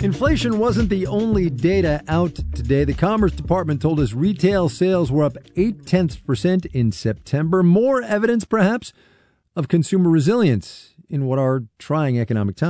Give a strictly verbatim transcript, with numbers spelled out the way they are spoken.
Inflation wasn't the only data out today. The Commerce Department told us retail sales were up eight tenths percent in September. More evidence, perhaps, of consumer resilience in what are trying economic times.